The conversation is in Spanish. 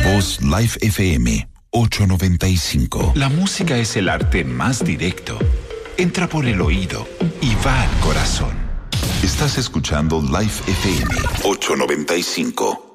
voz Live FM 895. La música es el arte más directo. Entra por el oído y va al corazón. Estás escuchando Live FM 895.